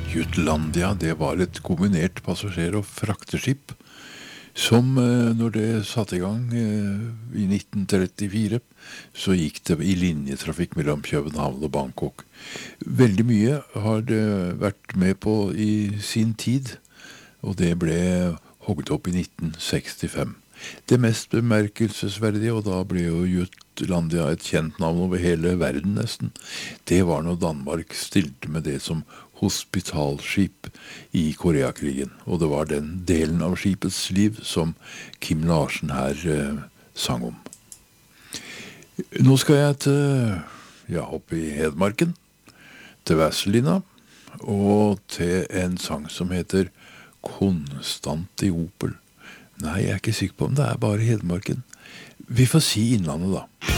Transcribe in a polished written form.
Jutlandia, det var et kombinert passasjer- og frakteskip som når det satte i gang i 1934, så gikk det i linjetrafikk mellom København og Bangkok. Veldig mye har det vært med på i sin tid, og det ble hogget opp i 1965. Det mest bemerkelsesverdige, og da ble jo Jutlandia et kjent navn over hele verden nesten, det var når Danmark stilte med det som hospitalskip i Koreakrigen. Og det var den delen av skipets liv som Kim Larsen her sang om. Nå skal jeg oppe i Hedmarken, til Vasselina, og til en sang som heter Konstantiopel. Nei, jeg er ikke sikker på om det er bare Hedmarken. Vi får si Innlandet da.